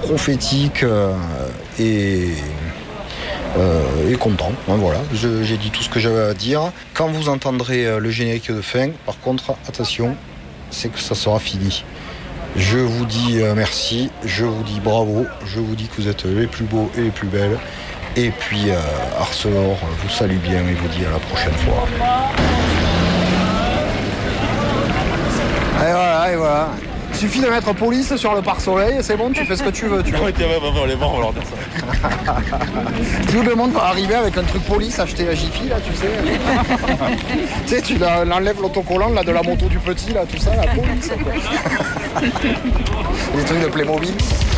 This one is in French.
prophétique et content. Hein, voilà, j'ai dit tout ce que j'avais à dire. Quand vous entendrez le générique de fin, par contre, attention, c'est que ça sera fini. Je vous dis merci, je vous dis bravo, je vous dis que vous êtes les plus beaux et les plus belles. Et puis Arcelor vous salue bien et vous dit à la prochaine fois. Et voilà. Il suffit de mettre police sur le pare-soleil et c'est bon, tu fais ce que tu veux. Tu vois. On va les voir, on va leur dire ça. Tout le monde va arriver avec un truc police acheté à Jiffy, là, tu sais. Tu sais, tu l'enlèves l'autocollant là, de la moto du petit, là, tout ça, la police. Quoi. Des trucs de Playmobil.